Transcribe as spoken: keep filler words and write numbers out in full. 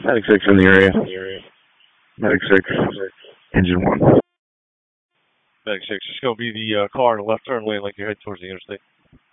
Medic six in the area. Medic six, engine one. Medic six, it's going to be the uh, car in the left turn lane like you head towards the interstate.